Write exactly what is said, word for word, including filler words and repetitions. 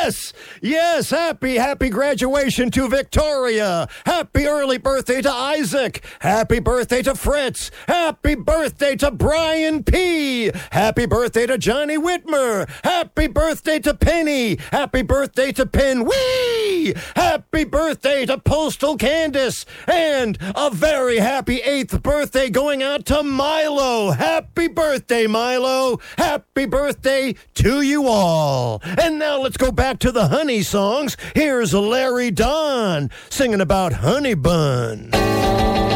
Yes, yes, happy, happy graduation to Victoria. Happy early birthday to Isaac. Happy birthday to Fritz. Happy birthday to Brian P. Happy birthday to Johnny Whitmer. Happy birthday to Penny. Happy birthday to Penn Wee. Happy birthday to Postal Candace. And a very happy eighth birthday going out to Milo. Happy birthday, Milo. Happy birthday to you all. And now let's go back to the honey songs. Here's Larry Don singing about Honey Bun.